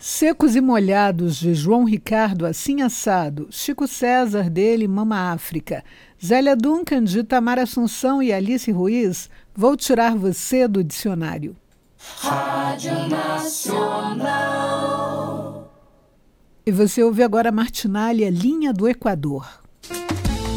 Secos e Molhados, de João Ricardo, assim assado. Chico César, dele, Mama África. Zélia Duncan, de Tamar Assunção e Alice Ruiz, Vou Tirar Você do Dicionário. Rádio Nacional. E você ouve agora Martinália, Linha do Equador.